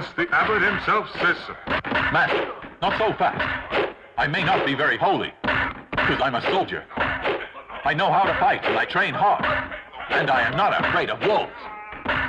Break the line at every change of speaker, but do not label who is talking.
the abbot himself says so.
Master, not so fast. I may not be very holy, because I'm a soldier. I know how to fight, and I train hard. And I am not afraid of wolves.